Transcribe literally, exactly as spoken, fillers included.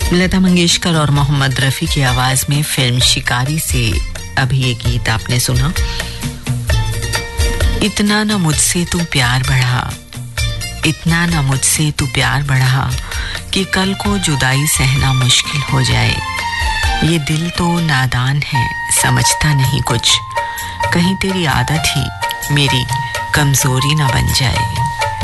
लता मंगेशकर और मोहम्मद रफी की आवाज में फिल्म शिकारी से अभी ये गीत आपने सुना। इतना ना मुझसे तू प्यार बढ़ा, इतना ना मुझसे तू प्यार बढ़ा कि कल को जुदाई सहना मुश्किल हो जाए। ये दिल तो नादान है, समझता नहीं कुछ, कहीं तेरी आदत ही मेरी कमजोरी ना बन जाए।